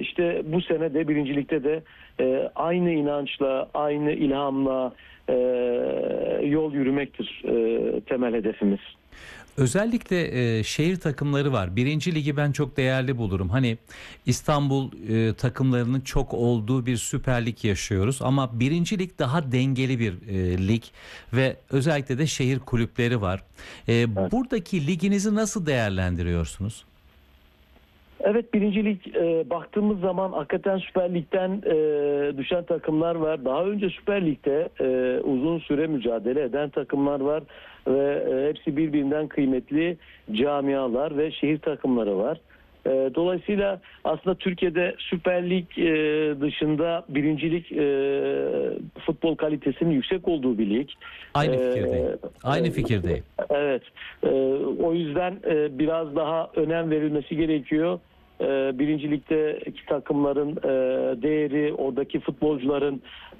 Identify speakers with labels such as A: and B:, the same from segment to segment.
A: işte bu sene de birincilikte de aynı inançla, aynı ilhamla yol yürümektir temel hedefimiz.
B: Özellikle şehir takımları var. Birinci ligi ben çok değerli bulurum. Hani İstanbul takımlarının çok olduğu bir Süper Lig yaşıyoruz. Ama birinci lig daha dengeli bir lig ve özellikle de şehir kulüpleri var.
A: Evet.
B: Buradaki liginizi nasıl değerlendiriyorsunuz?
A: Evet, birincilik baktığımız zaman hakikaten Süper Lig'den düşen takımlar var. Daha önce Süper Lig'de uzun süre mücadele eden takımlar var ve hepsi birbirinden kıymetli camialar ve şehir takımları var. Dolayısıyla aslında Türkiye'de Süper Lig dışında birincilik futbol kalitesinin yüksek olduğu bir lig.
B: Aynı fikirdeyim. Aynı fikirdeyim.
A: Evet. O yüzden biraz daha önem verilmesi gerekiyor. Birincilikteki takımların değeri, oradaki futbolcuların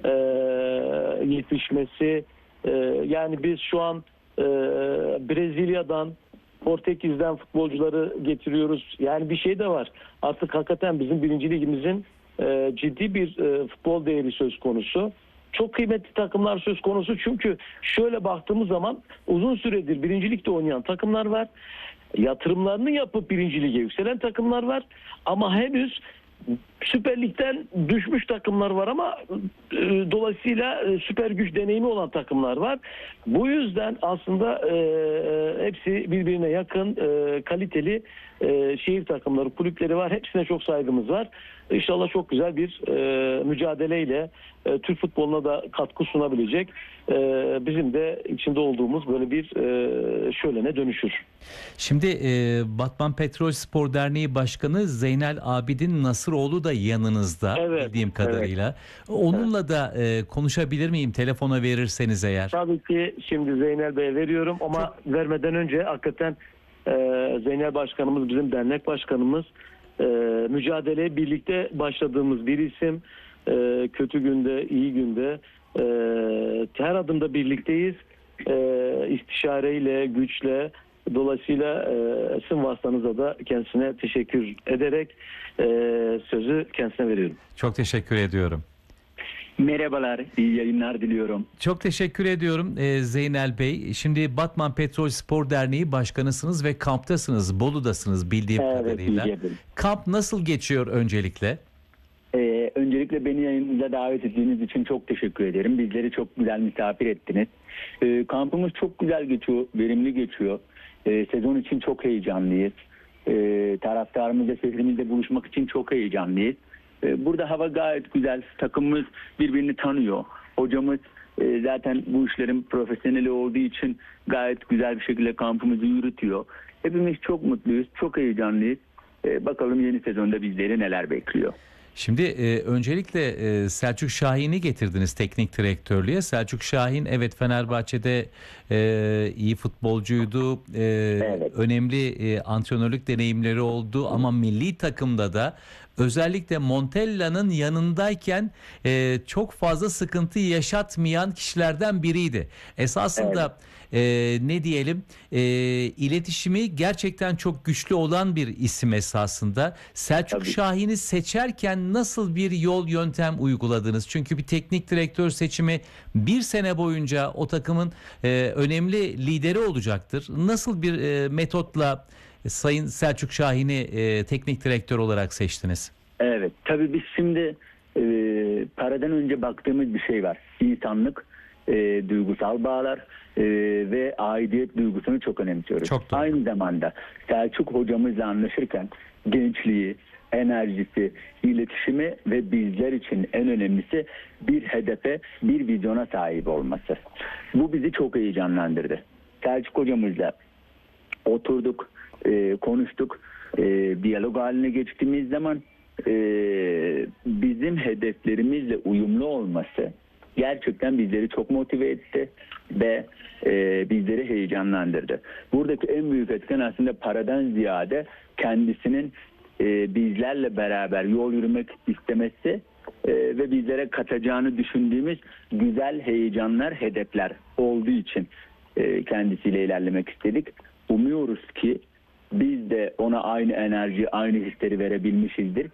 A: yetişmesi. Yani biz şu an Brezilya'dan, Portekiz'den futbolcuları getiriyoruz. Yani bir şey de var. Artık hakikaten bizim birinci ligimizin ciddi bir futbol değeri söz konusu. Çok kıymetli takımlar söz konusu, çünkü şöyle baktığımız zaman uzun süredir birinci ligde oynayan takımlar var. Yatırımlarını yapıp birinci lige yükselen takımlar var. Ama henüz Süper Lig'den düşmüş takımlar var ama dolayısıyla süper güç deneyimi olan takımlar var. Bu yüzden aslında hepsi birbirine yakın, kaliteli şehir takımları, kulüpleri var. Hepsine çok saygımız var. İnşallah çok güzel bir mücadeleyle Türk futboluna da katkı sunabilecek, bizim de içinde olduğumuz böyle bir şölene dönüşür.
B: Şimdi Batman Petrol Spor Derneği Başkanı Zeynel Abidin Nasıroğlu da yanınızda,
A: Evet,
B: bildiğim kadarıyla.
A: evet.
B: Onunla da konuşabilir miyim telefona verirseniz eğer?
A: Tabii ki şimdi Zeynel Bey'e veriyorum ama vermeden önce hakikaten Zeynel Başkanımız bizim dernek başkanımız. Mücadeleye birlikte başladığımız bir isim. Kötü günde, iyi günde her adımda birlikteyiz. İstişareyle, güçle. Dolayısıyla sizin vasıtanızda da kendisine teşekkür ederek sözü kendisine veriyorum.
B: Çok teşekkür ediyorum.
C: Merhabalar, iyi yayınlar diliyorum.
B: Çok teşekkür ediyorum Zeynel Bey. Şimdi Batman Petrol Spor Derneği Başkanısınız ve kamptasınız, Bolu'dasınız bildiğim kadarıyla.
C: Biliyorum.
B: Kamp nasıl geçiyor öncelikle?
C: Öncelikle beni yayınınıza davet ettiğiniz için çok teşekkür ederim. Bizleri çok güzel misafir ettiniz. Kampımız çok güzel geçiyor, verimli geçiyor. Sezon için çok heyecanlıyız. Taraftarımızla, şehrimizle buluşmak için çok heyecanlıyız. Burada hava gayet güzel. Takımımız birbirini tanıyor. Hocamız zaten bu işlerin profesyoneli olduğu için gayet güzel bir şekilde kampımızı yürütüyor. Hepimiz çok mutluyuz, çok heyecanlıyız. Bakalım yeni sezonda bizleri neler bekliyor.
B: Şimdi öncelikle Selçuk Şahin'i getirdiniz teknik direktörlüğe. Selçuk Şahin evet Fenerbahçe'de iyi futbolcuydu.
C: Evet.
B: Önemli antrenörlük deneyimleri oldu ama milli takımda da özellikle Montella'nın yanındayken çok fazla sıkıntı yaşatmayan kişilerden biriydi. Esasında ne diyelim iletişimi gerçekten çok güçlü olan bir isim esasında. Selçuk
C: Tabii.
B: Şahin'i seçerken nasıl bir yol yöntem uyguladınız? Çünkü bir teknik direktör seçimi bir sene boyunca o takımın önemli lideri olacaktır. Nasıl bir metotla Sayın Selçuk Şahin'i teknik direktör olarak seçtiniz?
C: Evet, tabii biz şimdi paradan önce baktığımız bir şey var. İnsanlık, duygusal bağlar ve aidiyet duygusunu çok önemsiyoruz.
B: Çok doğru.
C: Aynı zamanda Selçuk hocamızla anlaşırken gençliği, enerjisi, iletişimi ve bizler için en önemlisi bir hedefe, bir vizyona sahip olması. Bu bizi çok heyecanlandırdı. Selçuk hocamızla oturduk, konuştuk, diyalog haline geçtiğimiz zaman bizim hedeflerimizle uyumlu olması gerçekten bizleri çok motive etti ve bizleri heyecanlandırdı. Buradaki en büyük etken aslında paradan ziyade kendisinin bizlerle beraber yol yürümek istemesi ve bizlere katacağını düşündüğümüz güzel heyecanlar, hedefler olduğu için kendisiyle ilerlemek istedik. Umuyoruz ki biz de ona aynı enerji, aynı hisleri verebilmişizdir.